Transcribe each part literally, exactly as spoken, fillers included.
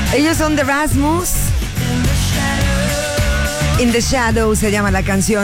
Ellos son The Rasmus. In the Shadow se llama la canción.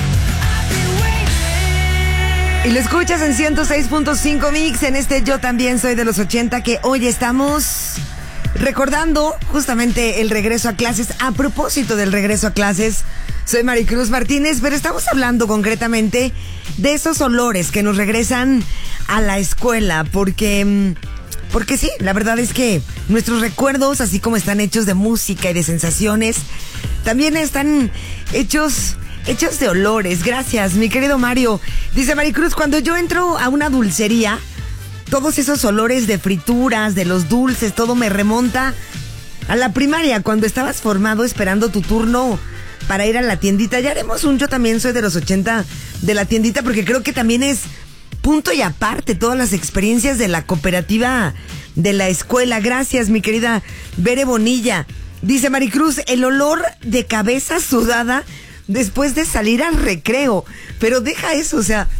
Y lo escuchas en ciento seis punto cinco Mix en este Yo También Soy de los ochenta, que hoy estamos recordando justamente el regreso a clases. A propósito del regreso a clases, soy Maricruz Martínez, pero estamos hablando concretamente de esos olores que nos regresan a la escuela, porque... Porque sí, la verdad es que nuestros recuerdos, así como están hechos de música y de sensaciones, también están hechos... hechos de olores. Gracias, mi querido Mario. Dice Maricruz, cuando yo entro a una dulcería, todos esos olores de frituras, de los dulces, todo me remonta a la primaria, cuando estabas formado esperando tu turno para ir a la tiendita. Ya haremos un Yo También Soy de los ochenta de la tiendita, porque creo que también es punto y aparte todas las experiencias de la cooperativa de la escuela. Gracias, mi querida Bere Bonilla. Dice Maricruz, el olor de cabeza sudada después de salir al recreo. Pero deja eso, o sea,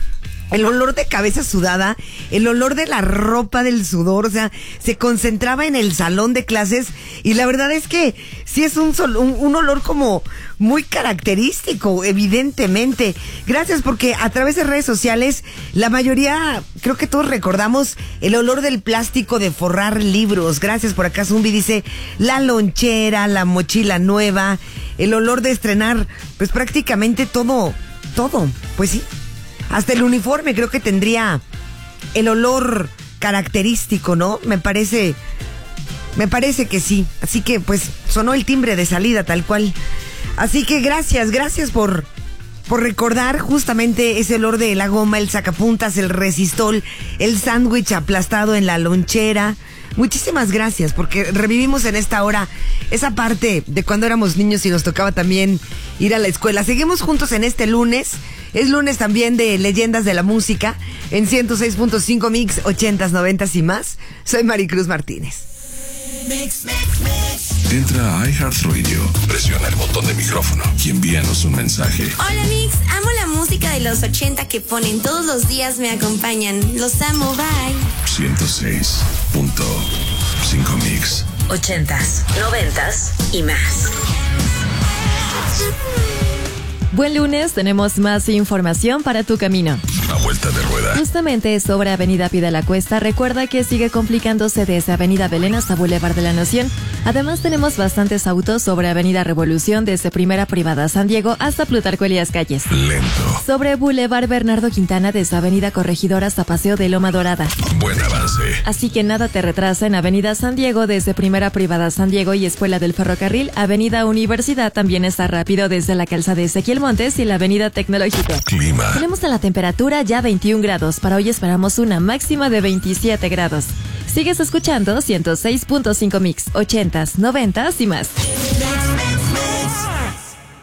el olor de cabeza sudada, el olor de la ropa del sudor, o sea, se concentraba en el salón de clases, y la verdad es que sí es un, sol, un, un olor como muy característico, evidentemente. Gracias, porque a través de redes sociales, la mayoría, creo que todos recordamos el olor del plástico de forrar libros. Gracias, por acá Zumbi dice, la lonchera, la mochila nueva, el olor de estrenar, pues prácticamente todo, todo, pues sí. Hasta el uniforme creo que tendría el olor característico, ¿no? Me parece, me parece que sí. Así que pues sonó el timbre de salida tal cual. Así que gracias, gracias por, por recordar justamente ese olor de la goma, el sacapuntas, el resistol, el sándwich aplastado en la lonchera. Muchísimas gracias, porque revivimos en esta hora esa parte de cuando éramos niños y nos tocaba también ir a la escuela. Seguimos juntos en este lunes. Es lunes también de Leyendas de la Música en ciento seis punto cinco Mix, ochentas, noventas y más. Soy Maricruz Martínez. Mix, mix, mix. Entra a iHeartRadio, presiona el botón de micrófono y envíanos un mensaje. Hola Mix, amo la música de los ochenta que ponen todos los días, me acompañan. Los amo, bye. ciento seis punto cinco Mix. Ochentas, noventas y más. Buen lunes, tenemos más información para tu camino. A vuelta de rueda. Justamente sobre Avenida Pie de la Cuesta, recuerda que sigue complicándose desde Avenida Belén hasta Boulevard de la Nación. Además, tenemos bastantes autos sobre Avenida Revolución desde Primera Privada San Diego hasta Plutarco Elías Calles. Lento. Sobre Boulevard Bernardo Quintana desde Avenida Corregidora hasta Paseo de Loma Dorada. Buen avance. Así que nada te retrasa en Avenida San Diego desde Primera Privada San Diego y Escuela del Ferrocarril. Avenida Universidad también está rápido desde la calzada de Ezequiel Montes y la Avenida Tecnológica. Clima. Tenemos en la temperatura ya veintiún grados. Para hoy esperamos una máxima de veintisiete grados. Sigues escuchando ciento seis punto cinco Mix, ochentas, noventas y más.